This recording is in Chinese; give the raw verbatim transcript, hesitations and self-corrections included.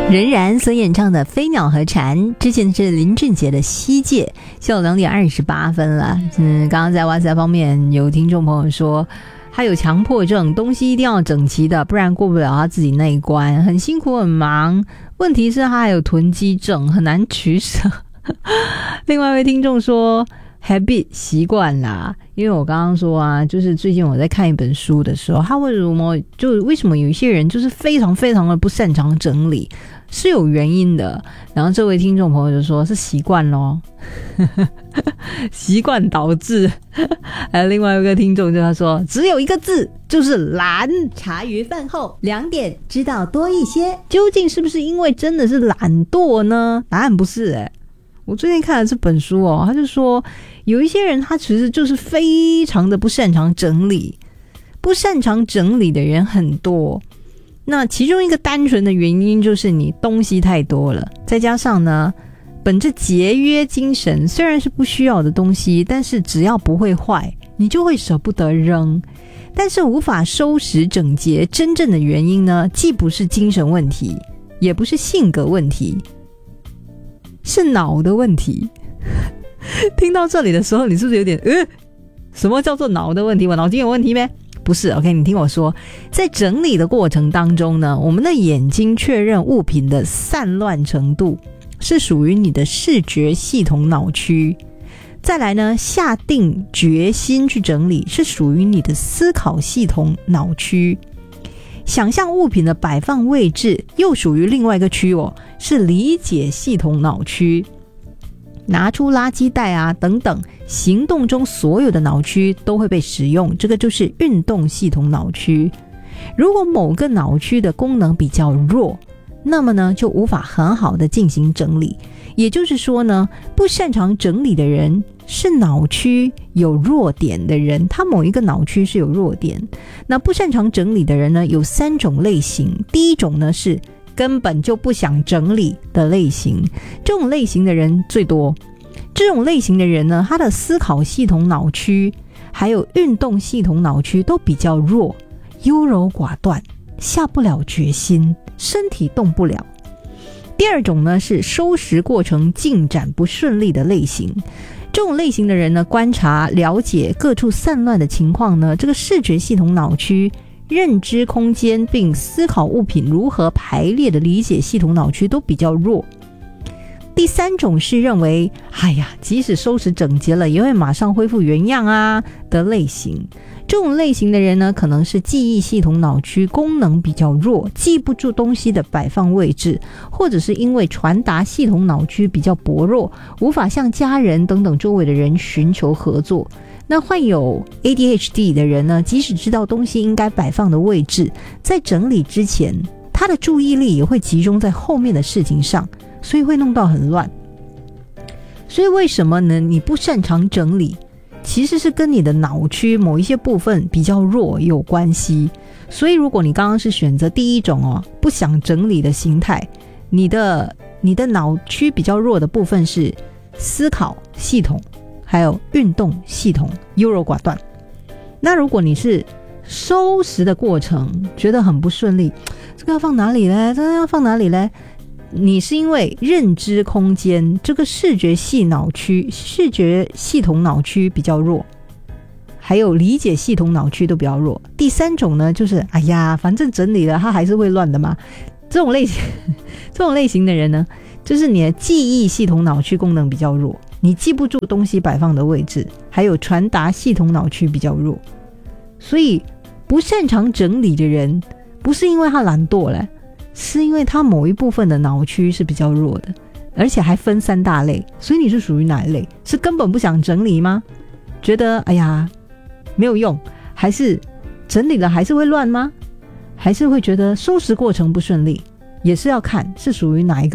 仍然所演唱的飞鸟和蝉，之前是林俊杰的西界，下午两点二十八分了。嗯，刚刚在 WhatsApp 方面有听众朋友说他有强迫症，东西一定要整齐的，不然过不了他自己那一关，很辛苦很忙。问题是他还有囤积症，很难取舍。另外一位听众说 habit 习惯啦，因为我刚刚说啊，就是最近我在看一本书的时候，他为什么就为什么有一些人就是非常非常的不擅长整理，是有原因的。然后这位听众朋友就说是习惯咯，习惯导致。还有另外一个听众就他说只有一个字，就是懒。茶余饭后两点知道多一些，究竟是不是因为真的是懒惰呢？答案不是欸。我最近看了这本书哦，他就说有一些人他其实就是非常的不擅长整理，不擅长整理的人很多。那其中一个单纯的原因就是你东西太多了，再加上呢，本着节约精神，虽然是不需要的东西，但是只要不会坏，你就会舍不得扔。但是无法收拾整洁，真正的原因呢，既不是精神问题，也不是性格问题，是脑的问题。听到这里的时候，你是不是有点呃，什么叫做脑的问题？我脑筋有问题咩？不是 OK， 你听我说，在整理的过程当中呢，我们的眼睛确认物品的散乱程度是属于你的视觉系统脑区，再来呢，下定决心去整理是属于你的思考系统脑区，想象物品的摆放位置又属于另外一个区哦，是理解系统脑区。拿出垃圾袋啊等等，行动中所有的脑区都会被使用，这个就是运动系统脑区。如果某个脑区的功能比较弱，那么呢就无法很好的进行整理。也就是说呢，不擅长整理的人是脑区有弱点的人，他某一个脑区是有弱点。那不擅长整理的人呢，有三种类型。第一种呢是根本就不想整理的类型，这种类型的人最多。这种类型的人呢，他的思考系统脑区还有运动系统脑区都比较弱，优柔寡断，下不了决心，身体动不了。第二种呢是收拾过程进展不顺利的类型。这种类型的人呢，观察了解各处散乱的情况呢，这个视觉系统脑区、认知空间并思考物品如何排列的理解系统脑区都比较弱。第三种是认为哎呀，即使收拾整洁了也会马上恢复原样啊的类型。这种类型的人呢，可能是记忆系统脑区功能比较弱，记不住东西的摆放位置，或者是因为传达系统脑区比较薄弱，无法向家人等等周围的人寻求合作。那患有 A D H D 的人呢，即使知道东西应该摆放的位置，在整理之前，他的注意力也会集中在后面的事情上，所以会弄到很乱。所以为什么呢？你不擅长整理，其实是跟你的脑区某一些部分比较弱有关系。所以如果你刚刚是选择第一种哦，不想整理的心态，你的你的脑区比较弱的部分是思考系统还有运动系统，优柔寡断。那如果你是收拾的过程觉得很不顺利，这个要放哪里呢？这个要放哪里呢？你是因为认知空间这个视觉系脑区、视觉系统脑区比较弱，还有理解系统脑区都比较弱。第三种呢，就是哎呀，反正整理了它还是会乱的嘛。这种类型这种类型的人呢，就是你的记忆系统脑区功能比较弱，你记不住东西摆放的位置，还有传达系统脑区比较弱。所以不擅长整理的人，不是因为他懒惰了，是因为他某一部分的脑区是比较弱的，而且还分三大类。所以你是属于哪一类？是根本不想整理吗？觉得哎呀没有用，还是整理了还是会乱吗？还是会觉得收拾过程不顺利？也是要看是属于哪一个